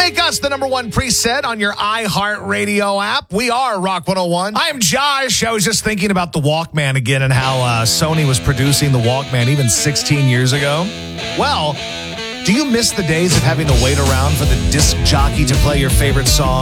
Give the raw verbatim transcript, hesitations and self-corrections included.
Make us the number one preset on your iHeartRadio app. We are Rock one oh one. I am Josh. I was just thinking about the Walkman again and how uh, Sony was producing the Walkman even sixteen years ago. Well, do you miss the days of having to wait around for the disc jockey to play your favorite song?